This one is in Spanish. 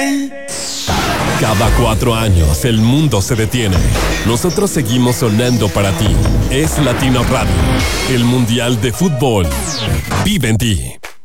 Cada 4 años el mundo se detiene. Nosotros seguimos sonando para ti. Es Latino Radio, el Mundial de Fútbol. Vive en ti.